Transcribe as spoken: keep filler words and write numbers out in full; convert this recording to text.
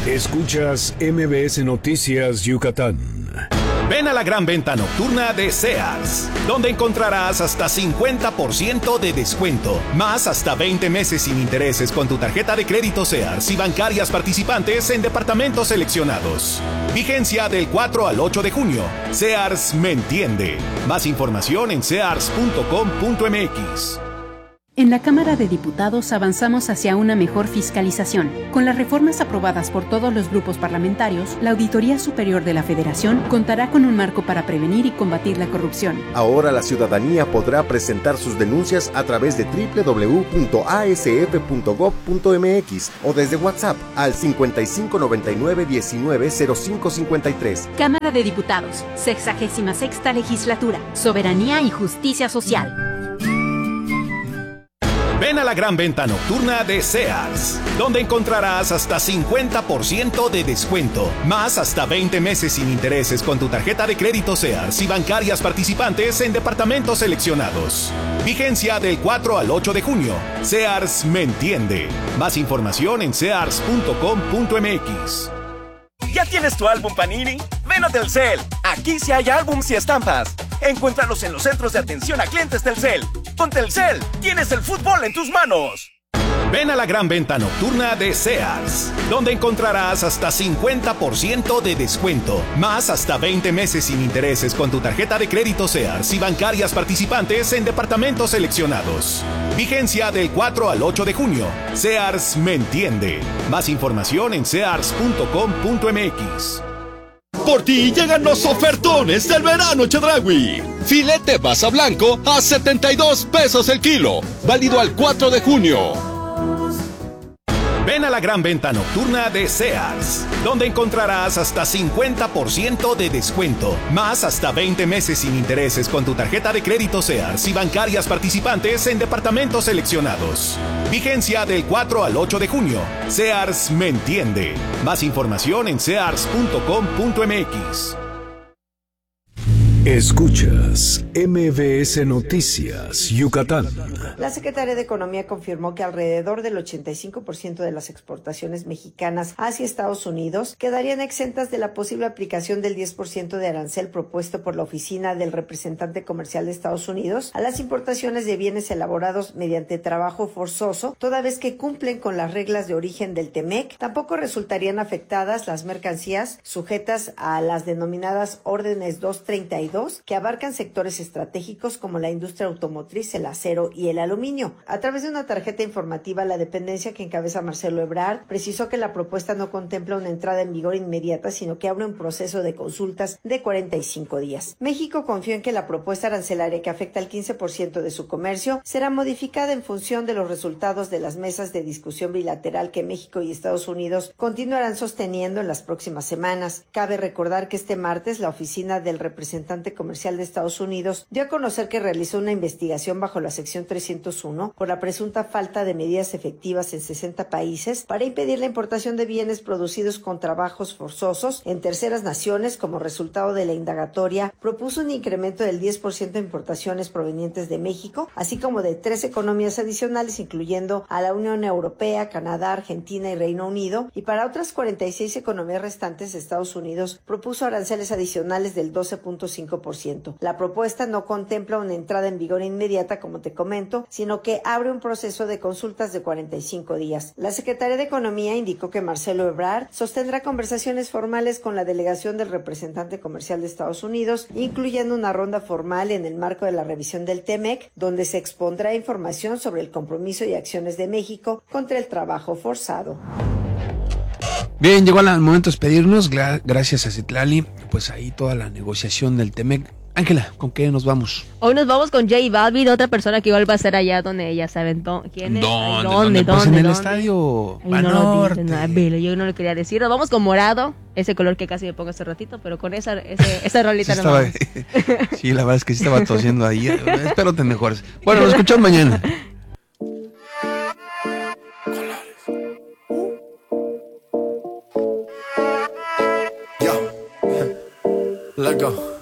Escuchas M B S Noticias Yucatán. Ven a la gran venta nocturna de Sears, donde encontrarás hasta cincuenta por ciento de descuento, más hasta veinte meses sin intereses con tu tarjeta de crédito Sears y bancarias participantes en departamentos seleccionados. Vigencia del cuatro al ocho de junio. Sears me entiende. Más información en sears punto com punto m x. En la Cámara de Diputados avanzamos hacia una mejor fiscalización. Con las reformas aprobadas por todos los grupos parlamentarios, la Auditoría Superior de la Federación contará con un marco para prevenir y combatir la corrupción. Ahora la ciudadanía podrá presentar sus denuncias a través de doble u doble u doble u punto a s f punto gob punto m x o desde WhatsApp al cincuenta y cinco noventa y nueve diecinueve cero cinco cincuenta y tres. Cámara de Diputados, sexagésima sexta Legislatura, Soberanía y Justicia Social. Ven a la gran venta nocturna de Sears, donde encontrarás hasta cincuenta por ciento de descuento, más hasta veinte meses sin intereses con tu tarjeta de crédito Sears y bancarias participantes en departamentos seleccionados. Vigencia del cuatro al ocho de junio. Sears me entiende. Más información en sears punto com punto m x. ¿Ya tienes tu álbum Panini? Ven a Telcel. Aquí sí hay álbums y estampas. Encuéntralos en los centros de atención a clientes Telcel. Con Telcel, tienes el fútbol en tus manos. Ven a la gran venta nocturna de Sears, donde encontrarás hasta cincuenta por ciento de descuento, más hasta veinte meses sin intereses con tu tarjeta de crédito Sears y bancarias participantes en departamentos seleccionados. Vigencia del cuatro al ocho de junio. Sears me entiende. Más información en sears punto com punto m x. Por ti llegan los ofertones del verano Chedraui. Filete basa blanco a setenta y dos pesos el kilo. Válido al cuatro de junio. Ven a la gran venta nocturna de Sears, donde encontrarás hasta cincuenta por ciento de descuento, más hasta veinte meses sin intereses con tu tarjeta de crédito Sears y bancarias participantes en departamentos seleccionados. Vigencia del cuatro al ocho de junio. Sears me entiende. Más información en sears punto com punto m x. Escuchas M B S Noticias Yucatán. La Secretaría de Economía confirmó que alrededor del ochenta y cinco por ciento de las exportaciones mexicanas hacia Estados Unidos quedarían exentas de la posible aplicación del diez por ciento de arancel propuesto por la Oficina del Representante Comercial de Estados Unidos a las importaciones de bienes elaborados mediante trabajo forzoso, toda vez que cumplen con las reglas de origen del T M E C. Tampoco resultarían afectadas las mercancías sujetas a las denominadas órdenes doscientos treinta y dos, que abarcan sectores estratégicos como la industria automotriz, el acero y el aluminio. A través de una tarjeta informativa, la dependencia que encabeza Marcelo Ebrard precisó que la propuesta no contempla una entrada en vigor inmediata, sino que abre un proceso de consultas de cuarenta y cinco días. México confió en que la propuesta arancelaria, que afecta al quince por ciento de su comercio, será modificada en función de los resultados de las mesas de discusión bilateral que México y Estados Unidos continuarán sosteniendo en las próximas semanas. Cabe recordar que este martes la Oficina del Representante Comercial de Estados Unidos dio a conocer que realizó una investigación bajo la sección trescientos uno por la presunta falta de medidas efectivas en sesenta países para impedir la importación de bienes producidos con trabajos forzosos en terceras naciones. Como resultado de la indagatoria, propuso un incremento del diez por ciento de importaciones provenientes de México, así como de tres economías adicionales, incluyendo a la Unión Europea, Canadá, Argentina y Reino Unido, y para otras cuarenta y seis economías restantes, Estados Unidos propuso aranceles adicionales del doce punto cinco por ciento. La propuesta no contempla una entrada en vigor inmediata, como te comento, sino que abre un proceso de consultas de cuarenta y cinco días. La Secretaría de Economía indicó que Marcelo Ebrard sostendrá conversaciones formales con la delegación del representante comercial de Estados Unidos, incluyendo una ronda formal en el marco de la revisión del T M E C, donde se expondrá información sobre el compromiso y acciones de México contra el trabajo forzado. Bien, llegó el momento de despedirnos. Gra- gracias a Citlali. Pues ahí toda la negociación del T M E C. Ángela, ¿con qué nos vamos? Hoy nos vamos con J Balvin, otra persona que igual va a ser allá donde ella saben to- quién es. ¿Dónde? Ay, ¿Dónde? ¿Dónde? Pues ¿Dónde? en el ¿Dónde? estadio Ay, no lo Banorte. dices, no, velo, yo no le quería decir. Nos vamos con morado, ese color que casi me pongo hace ratito, pero con esa, ese, esa rolita Sí, no estaba, sí, la verdad es que sí estaba tosiendo ahí. Espero te mejores. Bueno, nos escuchamos mañana. Let go.